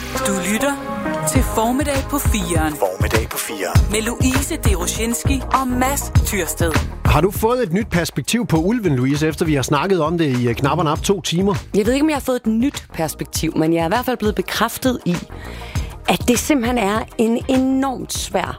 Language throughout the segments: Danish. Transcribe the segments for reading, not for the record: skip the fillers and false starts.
Du lytter til Formiddag på 4'eren. Formiddag på 4'eren. Med Louise Deroshinski og Mads Tyrsted. Har du fået et nyt perspektiv på ulven, Louise, efter vi har snakket om det i knap og nap 2 timer? Jeg ved ikke, om jeg har fået et nyt perspektiv, men jeg er i hvert fald blevet bekræftet i, at det simpelthen er en enormt svær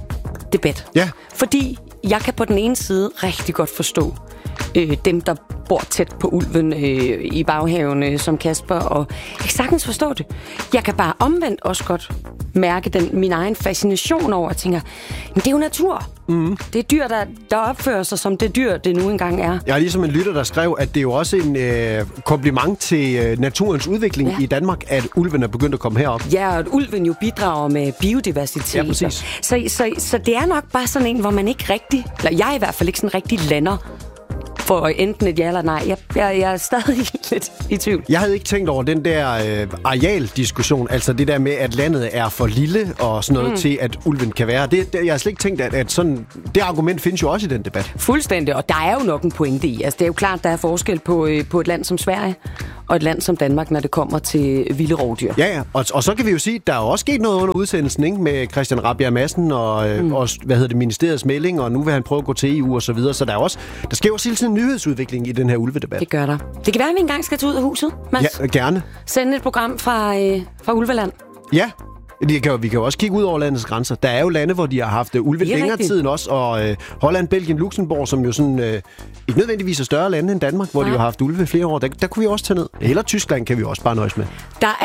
debat. Ja. Fordi jeg kan på den ene side rigtig godt forstå dem, der bor tæt på ulven i baghaven som Kasper, og jeg kan sagtens forstå det. Jeg kan bare omvendt også godt mærke min egen fascination over, at tænker, men det er jo natur. Mm. Det er dyr, der opfører sig som det dyr, det nu engang er. Jeg er ligesom en lytter, der skrev, at det er jo også en kompliment til naturens udvikling i Danmark, at ulven er begyndt at komme herop. Ja, og at ulven jo bidrager med biodiversitet. Ja, præcis. Så det er nok bare sådan en, hvor man ikke rigtig, eller jeg i hvert fald ikke sådan rigtig lander for enten et ja eller nej. Jeg er stadig lidt i tvivl. Jeg havde ikke tænkt over den der arealdiskussion, altså det der med, at landet er for lille og sådan noget til, at ulven kan være. Jeg har slet ikke tænkt, at sådan, det argument findes jo også i den debat. Fuldstændig, og der er jo nok en pointe i. Altså, det er jo klart, der er forskel på et land som Sverige og et land som Danmark, når det kommer til vilde rovdyr. Ja. Og så kan vi jo sige, at der er jo også sket noget under udsendelsen, ikke? Med Christian Rabjerg Madsen og ministeriets melding, og nu vil han prøve at gå til EU og så videre. Så der sker jo hele tiden en nyhedsudvikling i den her ulvedebat. Det gør der. Det kan være, at vi engang skal tage ud af huset, Mads. Ja, gerne. Sende et program fra Ulveland. Ja. Vi kan jo også kigge ud over landets grænser. Der er jo lande, hvor de har haft ulve længere tid end os, og Holland, Belgien, Luxembourg, som jo sådan ikke nødvendigvis er større lande end Danmark, hvor de har haft ulve flere år. Der kunne vi også tage ned. Eller Tyskland kan vi også bare nøjes med. Der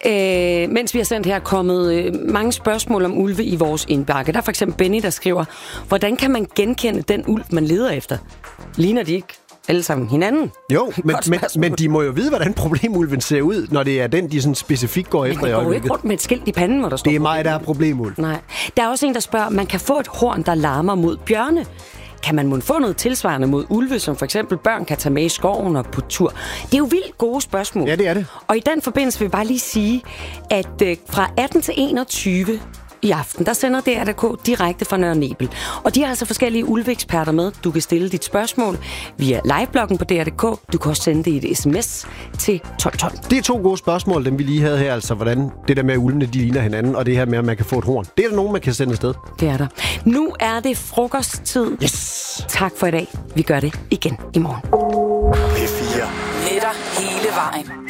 er, mens vi har sendt her, kommet mange spørgsmål om ulve i vores indbakke. Der er for eksempel Benny, der skriver, hvordan kan man genkende den ulv, man leder efter? Ligner de ikke alle sammen hinanden? Jo, men de må jo vide, hvordan problemulven ser ud, når det er den, de sådan specifikt går efter. Men det går ikke rundt med et skilt i panden, hvor der står. Det er mig, der er problemulv. Nej. Der er også en, der spørger, man kan få et horn, der larmer mod bjørne. Kan man få noget tilsvarende mod ulve, som for eksempel børn kan tage med i skoven og på tur? Det er jo vildt gode spørgsmål. Ja, det er det. Og i den forbindelse vil jeg bare lige sige, at fra 18 til 21 i aften, der sender DRDK direkte fra Nørre Nebel. Og de har altså forskellige ulveeksperter med. Du kan stille dit spørgsmål via livebloggen på DRDK. Du kan også sende det i et sms til 1212. Det er 2 gode spørgsmål, dem vi lige havde her. Altså, hvordan det der med, at ulvene de ligner hinanden, og det her med, at man kan få et horn. Det er der nogen, man kan sende afsted. Det er der. Nu er det frokosttid. Yes! Tak for i dag. Vi gør det igen i morgen. P4. Med dig hele vejen.